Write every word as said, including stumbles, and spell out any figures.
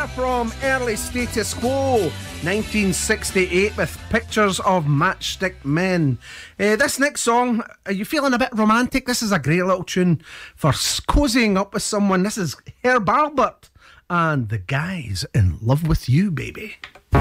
from early Status Quo, nineteen sixty-eight, with Pictures of Matchstick Men. Uh, this next song, are you feeling a bit romantic? This is a great little tune for cozying up with someone. This is Herb Albert and The Guys in Love With You, Baby.